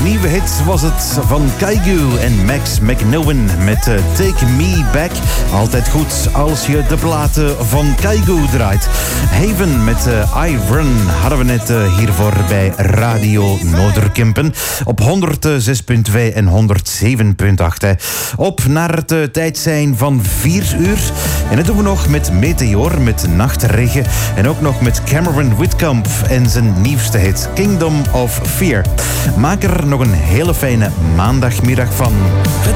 nieuwe hit was het van Kygo en Max McNowen met Take Me Back. Altijd goed als je de platen van Kygo draait. Haven met I Run hadden we net hiervoor bij Radio Noorderkempen op 106.2 en 107.8. Op naar het tijdzijn van 4 uur. En dat doen we nog met Meteor, met Nachtregen. En ook nog met Cameron Whitcomb en zijn nieuwste hit Kingdom of Fear. Maak er nog een hele fijne maandagmiddag van.